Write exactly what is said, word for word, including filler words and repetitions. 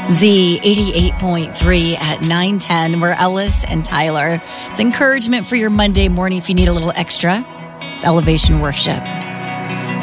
Z eighty-eight point three at nine ten. We're Ellis and Tyler. It's encouragement for your Monday morning if you need a little extra. It's Elevation Worship.